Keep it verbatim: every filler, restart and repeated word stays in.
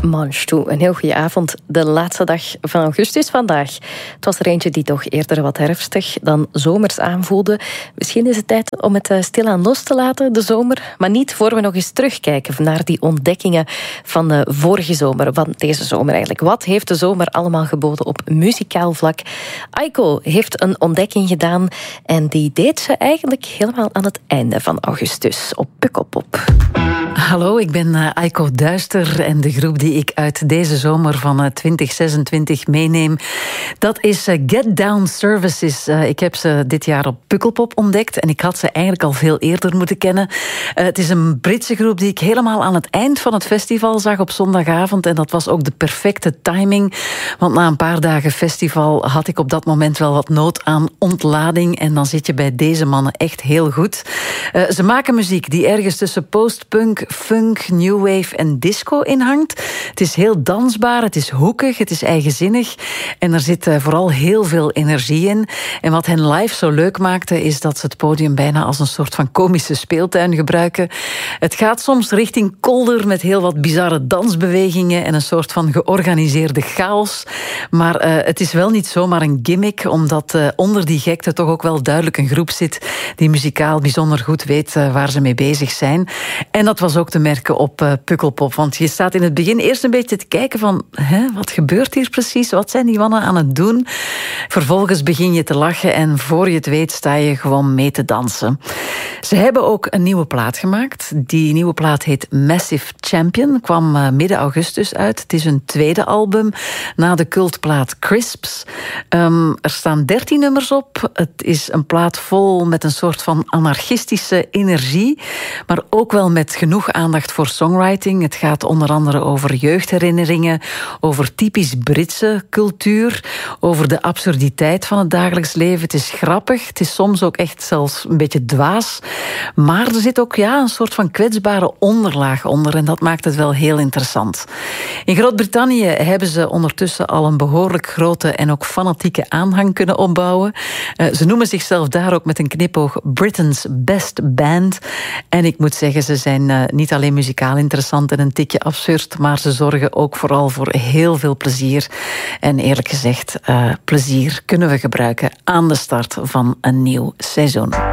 Manche toe. Een heel goede avond. De laatste dag van augustus vandaag. Het was er eentje die toch eerder wat herfstig dan zomers aanvoelde. Misschien is het tijd om het stilaan los te laten, de zomer. Maar niet voor we nog eens terugkijken naar die ontdekkingen van de vorige zomer. Van deze zomer eigenlijk. Wat heeft de zomer allemaal geboden op muzikaal vlak? Aiko heeft een ontdekking gedaan. En die deed ze eigenlijk helemaal aan het einde van augustus. Op Pukkelpop. Hallo, ik ben uh, Aiko Duister en de groep die ik uit deze zomer van uh, twintig zesentwintig meeneem, dat is uh, Get Down Services. Uh, ik heb ze dit jaar op Pukkelpop ontdekt en ik had ze eigenlijk al veel eerder moeten kennen. Uh, het is een Britse groep die ik helemaal aan het eind van het festival zag op zondagavond en dat was ook de perfecte timing, want na een paar dagen festival had ik op dat moment wel wat nood aan ontlading en dan zit je bij deze mannen echt heel goed. Uh, ze maken muziek die ergens tussen postpunk, funk, new wave en disco in hangt. Het is heel dansbaar, het is hoekig, het is eigenzinnig en er zit uh, vooral heel veel energie in. En wat hen live zo leuk maakte is dat ze het podium bijna als een soort van komische speeltuin gebruiken. Het gaat soms richting kolder met heel wat bizarre dansbewegingen en een soort van georganiseerde chaos. Maar uh, het is wel niet zomaar een gimmick, omdat uh, onder die gekte toch ook wel duidelijk een groep zit die muzikaal bijzonder goed weet uh, waar ze mee bezig zijn. En dat was ook te merken op uh, Pukkelpop, want je staat in het begin eerst een beetje te kijken van, hè, wat gebeurt hier precies? Wat zijn die mannen aan het doen? Vervolgens begin je te lachen en voor je het weet sta je gewoon mee te dansen. Ze hebben ook een nieuwe plaat gemaakt. Die nieuwe plaat heet Massive Champion, kwam uh, midden augustus uit. Het is hun tweede album na de cultplaat Crisps. Um, er staan dertien nummers op. Het is een plaat vol met een soort van anarchistische energie, maar ook wel met genoeg aandacht voor songwriting. Het gaat onder andere over jeugdherinneringen, over typisch Britse cultuur, over de absurditeit van het dagelijks leven. Het is grappig, het is soms ook echt zelfs een beetje dwaas, maar er zit ook ja, een soort van kwetsbare onderlaag onder en dat maakt het wel heel interessant. In Groot-Brittannië hebben ze ondertussen al een behoorlijk grote en ook fanatieke aanhang kunnen opbouwen. Uh, ze noemen zichzelf daar ook met een knipoog Britain's Best Band. En ik moet zeggen, ze zijn uh, niet alleen muzikaal interessant en een tikje absurd, maar ze zorgen ook vooral voor heel veel plezier. En eerlijk gezegd, uh, plezier kunnen we gebruiken aan de start van een nieuw seizoen.